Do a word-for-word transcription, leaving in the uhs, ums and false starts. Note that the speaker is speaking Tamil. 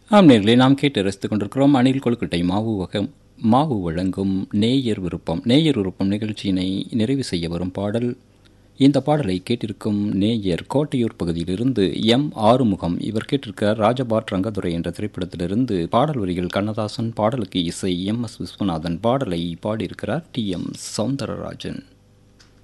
ஆம் நேயர்களே, நாம் கேட்டு ரசித்துக் கொண்டிருக்கிறோம் அணில் கொழுக்கட்டை மாவு வகம் மாவு வழங்கும் நேயர் விருப்பம். நேயர் விருப்பம் நிகழ்ச்சியினை நிறைவு செய்ய வரும் பாடல். இந்த பாடலை கேட்டிருக்கும் நேயர் கோட்டையூர் பகுதியிலிருந்து எம் ஆறுமுகம். இவர் கேட்டிருக்கிறார் ராஜபாட் ரங்கதுரை என்ற திரைப்படத்திலிருந்து. பாடல் வரிகள் கண்ணதாசன், பாடலுக்கு இசை எம் எஸ் விஸ்வநாதன், பாடலை பாடியிருக்கிறார் டி எம் சௌந்தரராஜன்.